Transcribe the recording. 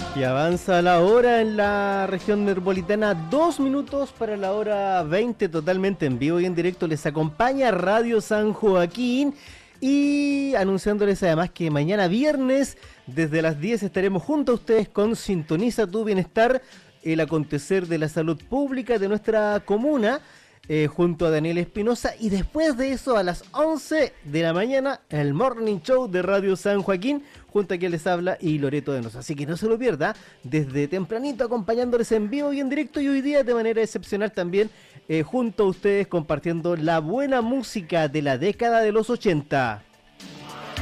Y avanza la hora en la región metropolitana, 2 minutos para la hora 20, totalmente en vivo y en directo. Les acompaña Radio San Joaquín y anunciándoles además que mañana viernes desde las 10 estaremos junto a ustedes con Sintoniza tu Bienestar, el acontecer de la salud pública de nuestra comuna, junto a Daniel Espinosa, y después de eso a las 11 de la mañana el Morning Show de Radio San Joaquín, junto a quien les habla y Loreto de Nos. Así que no se lo pierda, desde tempranito acompañándoles en vivo y en directo, y hoy día de manera excepcional también junto a ustedes compartiendo la buena música de la década de los 80.